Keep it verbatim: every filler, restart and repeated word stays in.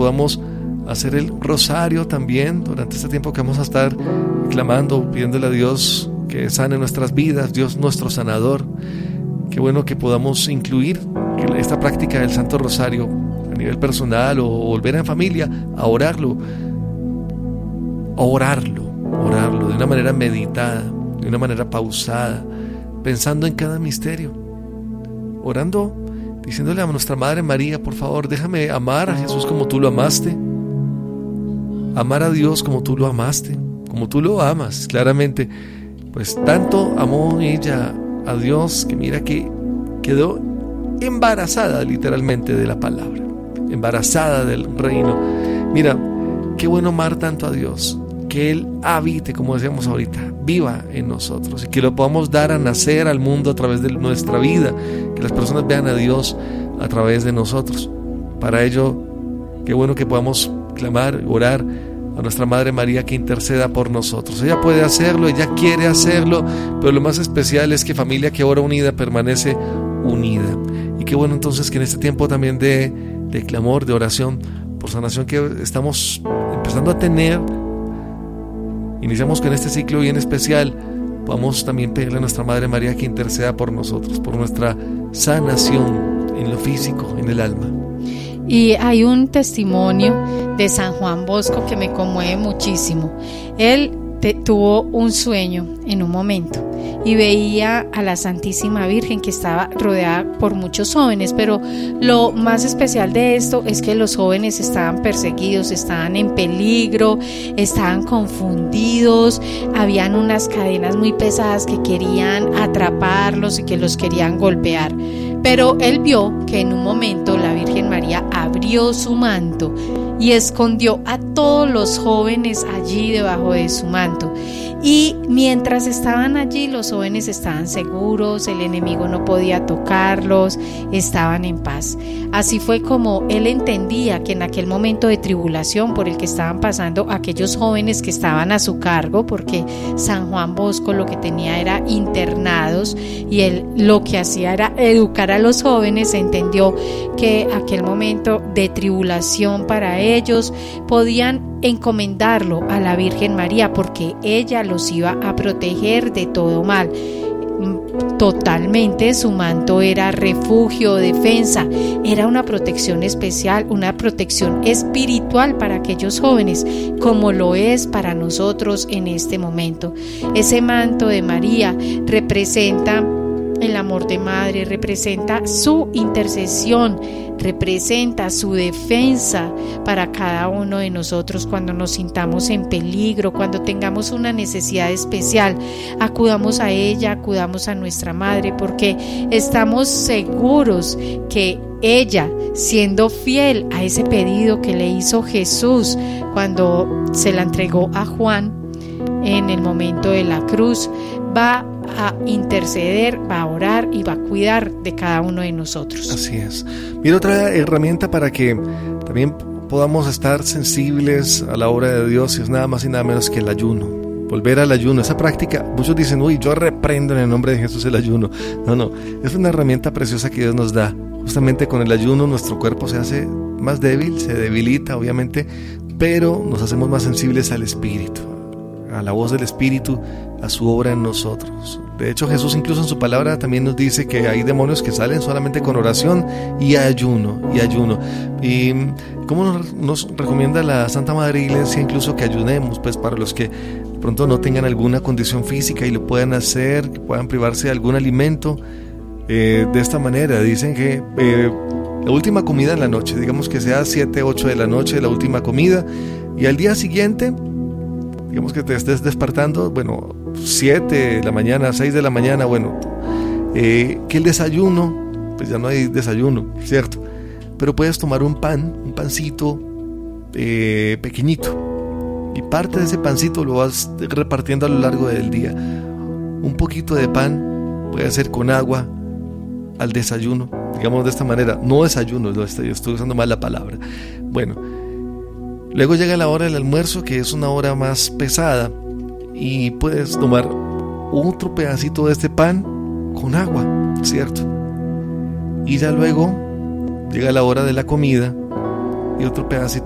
podamos hacer el rosario también durante este tiempo que vamos a estar clamando, pidiéndole a Dios que sane nuestras vidas, Dios nuestro sanador. Qué bueno que podamos incluir esta práctica del Santo Rosario a nivel personal o volver en familia a orarlo, a orarlo, orarlo de una manera meditada, de una manera pausada, pensando en cada misterio, orando, diciéndole a nuestra Madre María, por favor, déjame amar a Jesús como tú lo amaste, amar a Dios como tú lo amaste, como tú lo amas, claramente. Pues tanto amó ella a Dios que mira que quedó embarazada literalmente de la palabra, embarazada del reino. Mira, qué bueno amar tanto a Dios, que Él habite, como decíamos ahorita, viva en nosotros y que lo podamos dar a nacer al mundo a través de nuestra vida, que las personas vean a Dios a través de nosotros. Para ello, qué bueno que podamos clamar, orar a nuestra Madre María que interceda por nosotros. Ella puede hacerlo, ella quiere hacerlo, pero lo más especial es que familia que ora unida permanece unida. Y qué bueno entonces que en este tiempo también de, de clamor, de oración por sanación que estamos empezando a tener, iniciamos con este ciclo bien especial, podamos también pedirle a nuestra Madre María que interceda por nosotros, por nuestra sanación en lo físico, en el alma. Y hay un testimonio de San Juan Bosco que me conmueve muchísimo. Él te, tuvo un sueño en un momento y veía a la Santísima Virgen que estaba rodeada por muchos jóvenes, pero lo más especial de esto es que los jóvenes estaban perseguidos, estaban en peligro, estaban confundidos, habían unas cadenas muy pesadas que querían atraparlos y que los querían golpear. Pero él vio que en un momento la Virgen María abrió su manto y escondió a todos los jóvenes allí debajo de su manto. Y mientras estaban allí, los jóvenes estaban seguros, el enemigo no podía tocarlos, estaban en paz. Así fue como él entendía que en aquel momento de tribulación por el que estaban pasando aquellos jóvenes que estaban a su cargo, porque San Juan Bosco lo que tenía era internados y él lo que hacía era educar a los jóvenes, entendió que aquel momento de tribulación para ellos podían encomendarlo a la Virgen María porque ella los iba a proteger de todo mal. Totalmente, su manto era refugio, defensa, era una protección especial, una protección espiritual para aquellos jóvenes, como lo es para nosotros en este momento. Ese manto de María representa el amor de madre, representa su intercesión, representa su defensa para cada uno de nosotros cuando nos sintamos en peligro, cuando tengamos una necesidad especial. Acudamos a ella, acudamos a nuestra madre, porque estamos seguros que ella, siendo fiel a ese pedido que le hizo Jesús cuando se la entregó a Juan en el momento de la cruz, va a interceder, va a orar y va a cuidar de cada uno de nosotros. Así es. Mira, otra herramienta para que también podamos estar sensibles a la obra de Dios es nada más y nada menos que el ayuno. Volver al ayuno, esa práctica, muchos dicen, uy, yo reprendo en el nombre de Jesús el ayuno. No, no, es una herramienta preciosa que Dios nos da. Justamente con el ayuno nuestro cuerpo se hace más débil, se debilita obviamente, pero nos hacemos más sensibles al Espíritu, a la voz del Espíritu, a su obra en nosotros. De hecho, Jesús incluso en su palabra también nos dice que hay demonios que salen solamente con oración y ayuno, y ayuno. Y como nos, nos recomienda la Santa Madre Iglesia incluso que ayunemos, pues para los que de pronto no tengan alguna condición física y lo puedan hacer, que puedan privarse de algún alimento, eh, de esta manera. Dicen que eh, la última comida en la noche, digamos que sea siete, ocho de la noche, la última comida, y al día siguiente, digamos que te estés despertando, bueno, siete de la mañana, seis de la mañana, bueno, eh, que el desayuno, pues ya no hay desayuno, ¿cierto? Pero puedes tomar un pan, un pancito eh, pequeñito, y parte de ese pancito lo vas repartiendo a lo largo del día. Un poquito de pan puede ser con agua al desayuno, digamos de esta manera, no desayuno, yo estoy usando mal la palabra. Bueno, luego llega la hora del almuerzo, que es una hora más pesada, y puedes tomar otro pedacito de este pan con agua, ¿cierto? Y ya luego llega la hora de la comida y otro pedacito